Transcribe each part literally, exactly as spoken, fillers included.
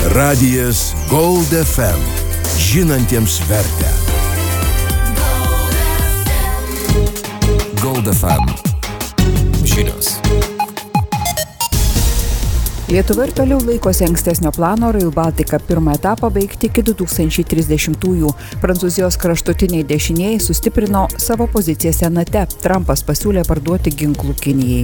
Radijas Gold F M. Žinantiems vertę. Gold F M. Žinios. Lietuva ir toliau laikosi ankstesnio plano Rail Baltica pirmą etapą baigti iki du tūkstančiai trisdešimtųjų. Prancūzijos kraštutiniai dešinieji sustiprino savo poziciją Senate. Trumpas pasiūlė parduoti ginklų Kinijai.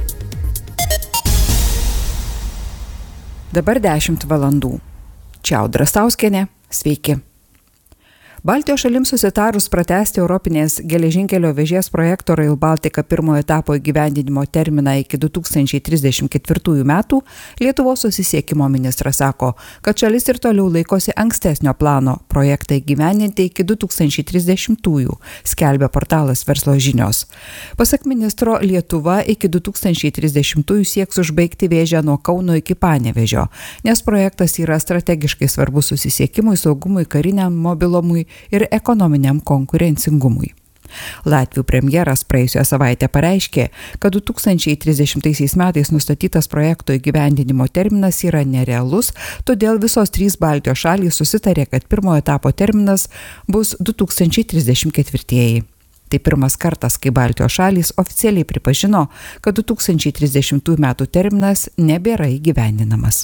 Dabar dešimt valandų. Čia Audra Stauskienė. Sveiki. Baltijos šalims susitarus pratęsti Europinės geležinkelio vėžės projekto Rail Baltica pirmojo etapo įgyvendinimo terminą iki du tūkstančiai trisdešimt ketvirtųjų metų, Lietuvos susisiekimo ministras sako, kad šalis ir toliau laikosi ankstesnio plano projektą įgyvendinti iki du tūkstančiai trisdešimtųjų, skelbia portalas Verslo žinios. Pasak ministro, Lietuva iki du tūkstančiai trisdešimtųjų sieks užbaigti vėžę nuo Kauno iki Panevėžio, nes projektas yra strategiškai svarbus susisiekimui, saugumui, kariniam mobilumui ir ekonominiam konkurencingumui. Latvių premjeras praėjusią savaitę pareiškė, kad du tūkstančiai trisdešimtaisiais metais nustatytas projekto įgyvendinimo terminas yra nerealus, todėl visos trys Baltijos šalys susitarė, kad pirmojo etapo terminas bus du tūkstančiai trisdešimt ketvirtieji. Tai pirmas kartas, kai Baltijos šalys oficialiai pripažino, kad du tūkstančiai trisdešimtųjų metų terminas nebėra įgyvendinamas.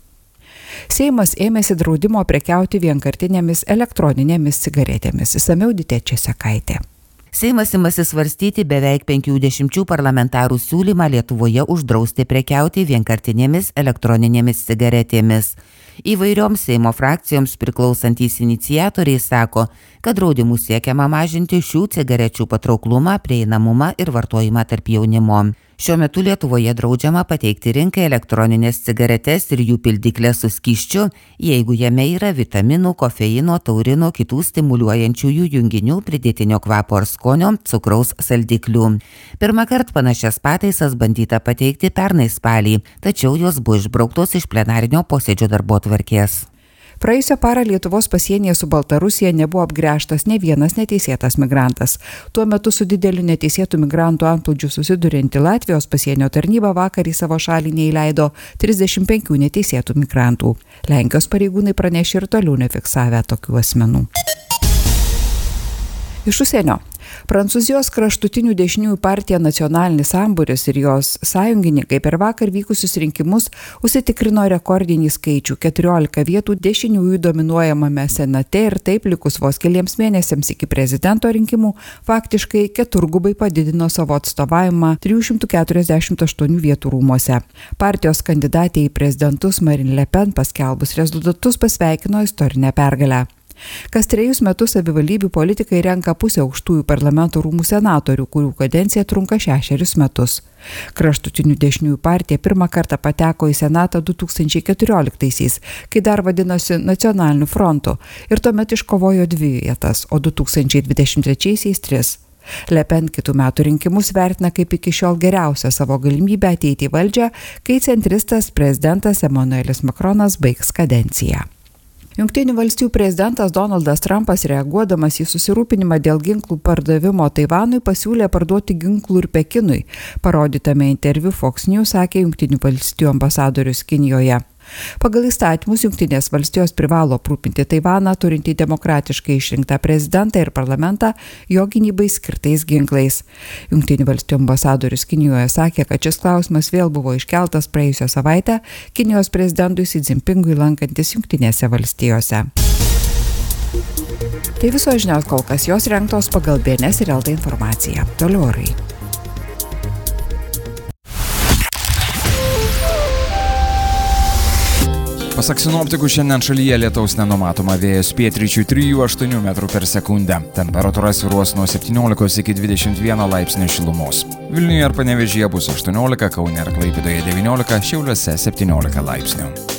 Seimas ėmėsi draudimo prekiauti vienkartinėmis elektroninėmis cigaretėmis. Išsamiau Ditė Česekaitė. Seimas imasi svarstyti beveik penkiasdešimt parlamentarų siūlymą Lietuvoje uždrausti prekiauti vienkartinėmis elektroninėmis cigaretėmis. Įvairioms Seimo frakcijoms priklausantys iniciatoriai sako, kad draudimu siekiama mažinti šių cigarečių patrauklumą, prieinamumą ir vartojimą tarp jaunimo. Šiuo metu Lietuvoje draudžiama pateikti rinkai elektroninės cigaretes ir jų pildyklės su skysčiu, jeigu jame yra vitaminų, kofeino, taurino, kitų stimuliuojančiųjų junginių, pridėtinio kvapo ar skonio, cukraus saldiklių. Pirmą kartą panašias pataisas bandyta pateikti pernai spalį, tačiau jos buvo išbrauktos iš plenarinio posėdžio darbotvarkės. Praėjusią parą Lietuvos pasienyje su Baltarusija nebuvo apgręžtas ne vienas neteisėtas migrantas. Tuo metu su dideliu neteisėtų migrantų antplūdžiu susidurianti Latvijos pasienio tarnyba vakar į savo šalį neįleido trisdešimt penkių neteisėtų migrantų. Lenkijos pareigūnai pranešė ir toliau nefiksavę tokių asmenų. Iš užsienio. Prancūzijos kraštutinių dešiniųjų partija Nacionalinis sambūris ir jos sąjungininkai per vakar vykusius rinkimus užsitikrino rekordinį skaičių keturiolika vietų dešiniųjų dominuojamame senate ir taip likus vos keliems mėnesiams iki prezidento rinkimų faktiškai keturgubai padidino savo atstovavimą trijų šimtų keturiasdešimt aštuonių vietų rūmuose. Partijos kandidatė į prezidentus Marine Le Pen paskelbus rezultatus pasveikino istorinę pergalę. Kas trejus metus savivaldybių politikai renka pusę aukštųjų parlamento rūmų senatorių, kurių kadencija trunka šešerius metus. Kraštutinių dešiniųjų partija pirmą kartą pateko į senatą du tūkstančiai keturioliktaisiais, kai dar vadinosi Nacionaliniu frontu, ir tuomet iškovojo dvi vietas, o du tūkstančiai dvidešimt trečiaisiais tris. Le Pen kitų metų rinkimus vertina kaip iki šiol geriausią savo galimybę ateiti į valdžią, kai centristas prezidentas Emmanuelis Macronas baigs kadenciją. Jungtinių valstijų prezidentas Donaldas Trumpas, reaguodamas į susirūpinimą dėl ginklų pardavimo Taivanui, pasiūlė parduoti ginklų ir Pekinui. Parodytame interviu Fox News sakė Jungtinių valstijų ambasadorius Kinijoje. Pagal įstatymus Jungtinės valstijos privalo aprūpinti Taivaną, turintį demokratiškai išrinktą prezidentą ir parlamentą, jo gynybai skirtais ginklais. Jungtinių valstijų ambasadorius Kinijoje sakė, kad šis klausimas vėl buvo iškeltas praėjusią savaitę Kinijos prezidentui Xi Jinpingui lankantis Jungtinėse valstijose. Tai visos žinios kol kas, jos rengtos pagal B N S ir L T informaciją. Toliau orai. Pasak sinoptikų, šiandien šalyje lietaus nenumatoma, vėjas pietryčių trijų aštuonių metrų per sekundę. Temperatūra svyruos nuo septyniolikos iki dvidešimt vieno laipsnio šilumos. Vilniuje ir Panevėžyje bus aštuoniolika, Kaune ir Klaipėdoje devyniolika, Šiauliuose septyniolika laipsnių.